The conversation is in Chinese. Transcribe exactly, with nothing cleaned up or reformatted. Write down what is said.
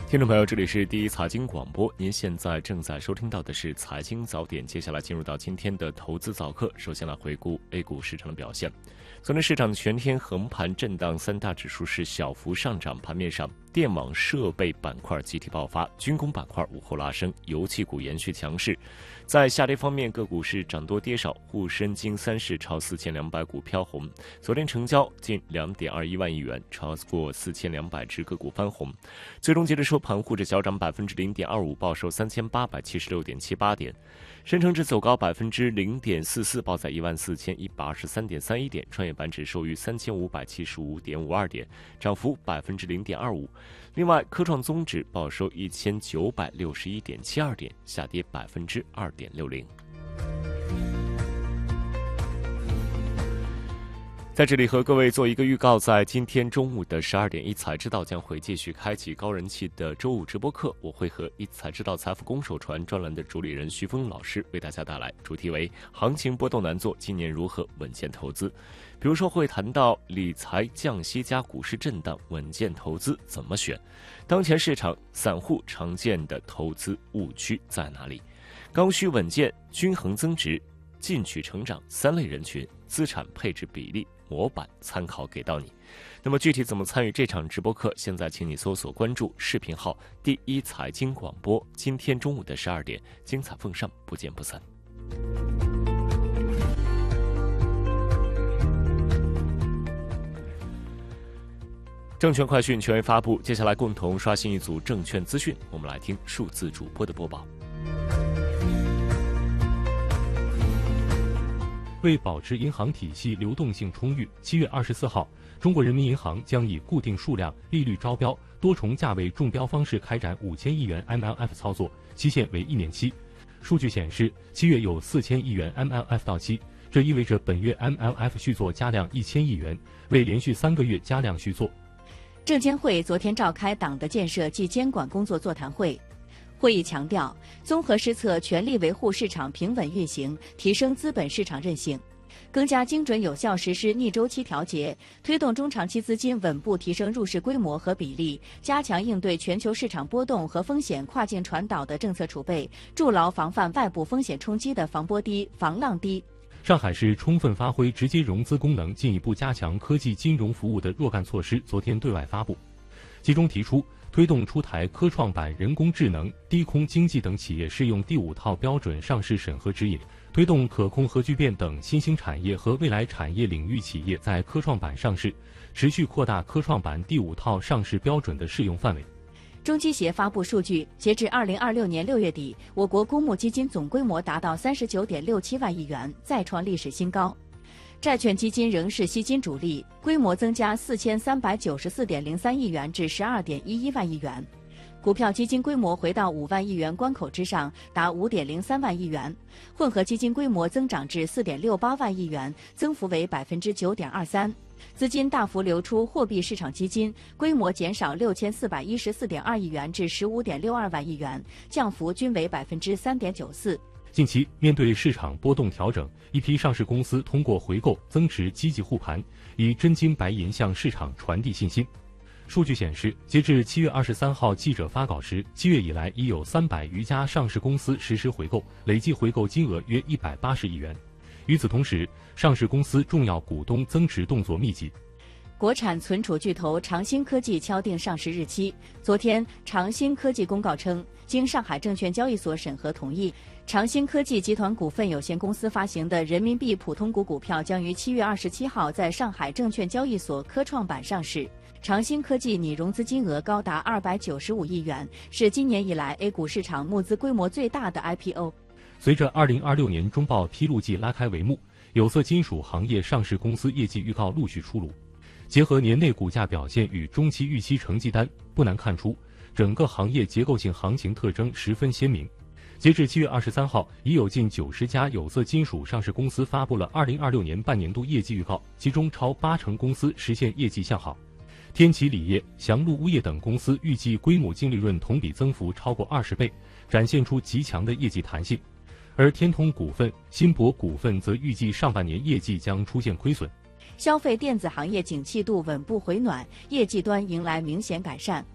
听众朋友，这里是第一财经广播，您现在正在收听到的是财经早点。接下来进入到今天的投资早课，首先来回顾 A 股市场的表现。昨天市场全天横盘震荡，三大指数是小幅上涨。盘面上，电网设备板块集体爆发，军工板块午后拉升，油气股延续强势。在下跌方面，个股是涨多跌少，沪深金三市超四千两百股飘红。昨天成交近两点二一万亿元，超过四千两百只个股翻红。最终截至收盘，沪指小涨百分之零点二五，报收三千八百七十六点七八点。深成指走高百分之零点四四，报在一万四千一百二十三点三一点。创业板指收于三千五百七十五点五二点，涨幅百分之零点二五。另外，科创综指报收一千九百六十一点七二点，下跌百分之二点六零。在这里和各位做一个预告，在今天中午的十二点，一财知道将会继续开启高人气的周五直播课。我会和一财知道财富攻守传专栏的主理人徐峰老师为大家带来，主题为行情波动难做，今年如何稳健投资。比如说会谈到理财降息加股市震荡，稳健投资怎么选？当前市场散户常见的投资误区在哪里？刚需稳健、均衡增值、进取成长三类人群资产配置比例模板参考给到你。那么具体怎么参与这场直播课，现在请你搜索关注视频号第一财经广播，今天中午的十二点，精彩奉上，不见不散。证券快讯权威发布，接下来共同刷新一组证券资讯，我们来听数字主播的播报。 为保持银行体系流动性充裕，七月二十四号，中国人民银行将以固定数量、利率招标、多重价位中标方式开展五千亿元 M L F 操作，期限为一年期。数据显示，七月有四千亿元 M L F 到期，这意味着本月 M L F 续作加量一千亿元，为连续三个月加量续作。 证监会昨天召开党的建设暨监管工作座谈会。会议强调，综合施策全力维护市场平稳运行，提升资本市场韧性，更加精准有效实施逆周期调节，推动中长期资金稳步提升入市规模和比例，加强应对全球市场波动和风险跨境传导的政策储备，筑牢防范外部风险冲击的防波堤、防浪堤。 上海市充分发挥直接融资功能，进一步加强科技金融服务的若干措施昨天对外发布，其中提出推动出台科创板人工智能、低空经济等企业适用第五套标准上市审核指引，推动可控核聚变等新兴产业和未来产业领域企业在科创板上市，持续扩大科创板第五套上市标准的适用范围。 中基协发布数据，截至二零二六年六月底，我国公募基金总规模达到三十九点六七万亿元，再创历史新高。债券基金仍是吸金主力，规模增加四千三百九十四点零三亿元至十二点一一万亿元。股票基金规模回到五万亿元关口之上，达五点零三万亿元。混合基金规模增长至四点六八万亿元，增幅为百分之九点二三。资金大幅流出货币市场基金，规模减少六千四百一十四点二亿元至十五点六二万亿元，降幅均为百分之三点九四。 近期面对市场波动调整，一批上市公司通过回购增持积极护盘，以真金白银向市场传递信心。数据显示，截至七月二十三号记者发稿时，七月以来已有三百余家上市公司实施回购，累计回购金额约一百八十亿元。与此同时，上市公司重要股东增持动作密集。 国产存储巨头长兴科技敲定上市日期。昨天，长兴科技公告称，经上海证券交易所审核同意，长兴科技集团股份有限公司发行的人民币普通股股票将于七月二十七号在上海证券交易所科创板上市。长兴科技拟融资金额高达二百九十五亿元，是今年以来 A 股市场募资规模最大的 I P O。 随着二零二六年中报披露季拉开帷幕，有色金属行业上市公司业绩预告陆续出炉。结合年内股价表现与中期预期成绩单，不难看出，整个行业结构性行情特征十分鲜明。截至七月二十三号，已有近九十家有色金属上市公司发布了二零二六年半年度业绩预告，其中超八成公司实现业绩向好。天齐锂业、祥路物业等公司预计规模净利润同比增幅超过二十倍，展现出极强的业绩弹性。而天通股份、新博股份则预计上半年业绩将出现亏损。 消费电子行业景气度稳步回暖，业绩端迎来明显改善。